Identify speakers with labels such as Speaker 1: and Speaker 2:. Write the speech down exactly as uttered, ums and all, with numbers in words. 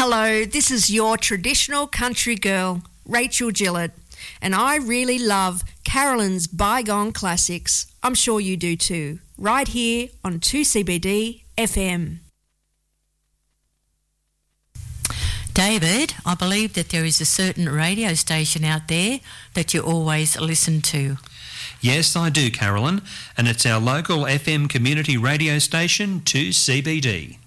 Speaker 1: Hello, this is your traditional country girl, Rachel Gillett, and I really love Carolyn's Bygone Classics. I'm sure you do too, right here on two C B D F M.
Speaker 2: David, I believe that there is a certain radio station out there that you always listen to.
Speaker 3: Yes, I do, Carolyn, and it's our local F M community radio station, two C B D.